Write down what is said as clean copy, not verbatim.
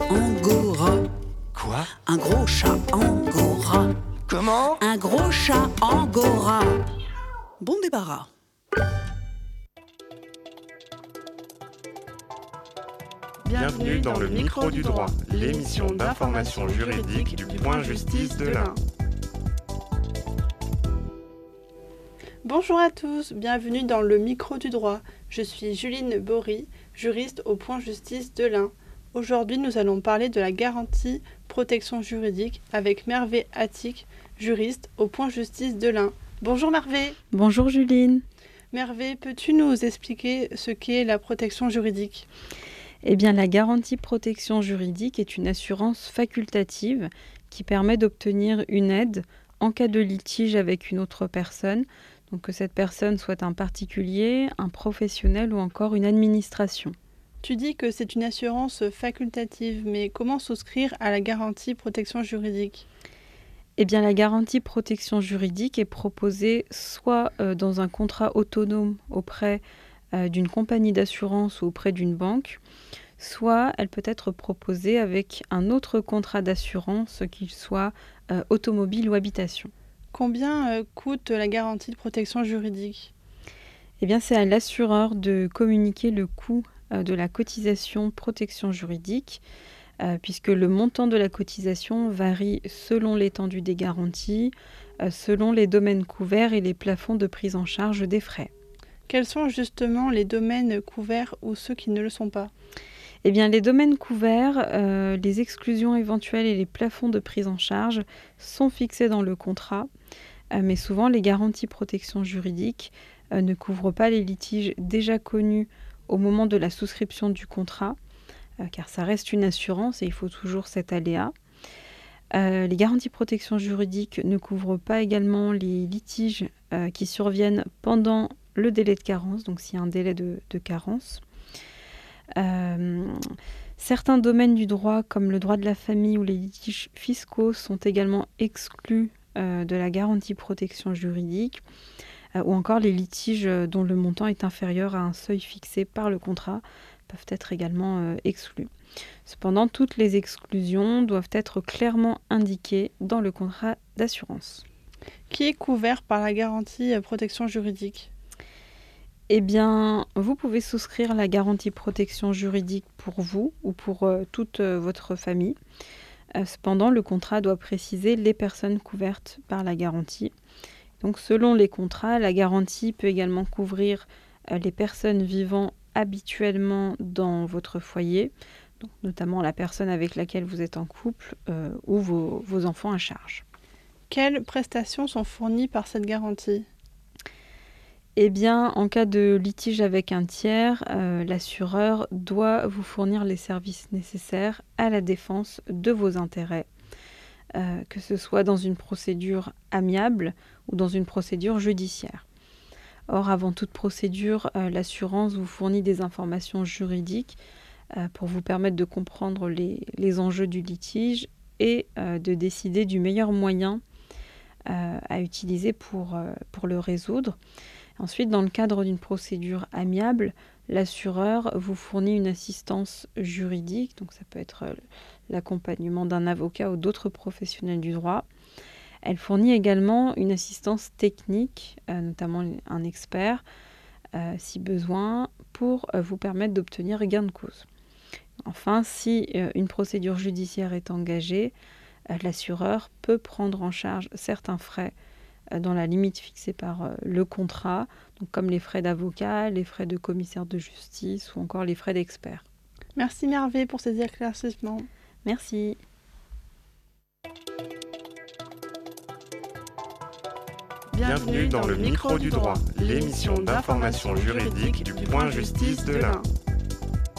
angora. Quoi? Un gros chat angora. Comment? Un gros chat angora. Bon débarras. Bienvenue dans le micro du droit, l'émission d'information juridique du Point Justice de l'Ain. Bonjour à tous, bienvenue dans le micro du droit. Je suis Juline Bory, juriste au Point Justice de l'Ain. Aujourd'hui, nous allons parler de la garantie protection juridique avec Merve Attic, juriste au Point Justice de l'Ain. Bonjour Merve. Bonjour Juline. Merve, peux-tu nous expliquer ce qu'est la protection juridique ? Eh bien, la garantie protection juridique est une assurance facultative qui permet d'obtenir une aide en cas de litige avec une autre personne, donc que cette personne soit un particulier, un professionnel ou encore une administration. Tu dis que c'est une assurance facultative, mais comment souscrire à la garantie protection juridique ? Eh bien, la garantie protection juridique est proposée soit dans un contrat autonome auprès d'une compagnie d'assurance ou auprès d'une banque, soit elle peut être proposée avec un autre contrat d'assurance, qu'il soit automobile ou habitation. Combien coûte la garantie de protection juridique ? Eh bien, c'est à l'assureur de communiquer le coût de la cotisation protection juridique, puisque le montant de la cotisation varie selon l'étendue des garanties, selon les domaines couverts et les plafonds de prise en charge des frais. Quels sont justement les domaines couverts ou ceux qui ne le sont pas ? Eh bien, les domaines couverts, les exclusions éventuelles et les plafonds de prise en charge sont fixés dans le contrat, mais souvent les garanties protection juridique ne couvrent pas les litiges déjà connus au moment de la souscription du contrat, car ça reste une assurance et il faut toujours cet aléa. Les garanties protection juridique ne couvrent pas également les litiges qui surviennent pendant le délai de carence, donc s'il y a un délai de carence. Certains domaines du droit, comme le droit de la famille ou les litiges fiscaux, sont également exclus de la garantie protection juridique, ou encore les litiges dont le montant est inférieur à un seuil fixé par le contrat peuvent être également exclus. Cependant, toutes les exclusions doivent être clairement indiquées dans le contrat d'assurance. Qui est couvert par la garantie protection juridique ? Eh bien, vous pouvez souscrire la garantie protection juridique pour vous ou pour toute votre famille. Cependant, le contrat doit préciser les personnes couvertes par la garantie. Donc, selon les contrats, la garantie peut également couvrir les personnes vivant habituellement dans votre foyer, donc notamment la personne avec laquelle vous êtes en couple ou vos enfants à charge. Quelles prestations sont fournies par cette garantie ? Eh bien, en cas de litige avec un tiers, l'assureur doit vous fournir les services nécessaires à la défense de vos intérêts, que ce soit dans une procédure amiable ou dans une procédure judiciaire. Or, avant toute procédure, l'assurance vous fournit des informations juridiques pour vous permettre de comprendre les enjeux du litige et de décider du meilleur moyen à utiliser pour le résoudre. Ensuite, dans le cadre d'une procédure amiable, l'assureur vous fournit une assistance juridique, donc ça peut être l'accompagnement d'un avocat ou d'autres professionnels du droit. Elle fournit également une assistance technique, notamment un expert, si besoin, pour vous permettre d'obtenir gain de cause. Enfin, si une procédure judiciaire est engagée, l'assureur peut prendre en charge certains frais dans la limite fixée par le contrat, donc comme les frais d'avocat, les frais de commissaire de justice ou encore les frais d'expert. Merci Merve pour ces éclaircissements. Merci. Bienvenue dans le micro du droit, l'émission d'information juridique du Point Justice de l'Ain.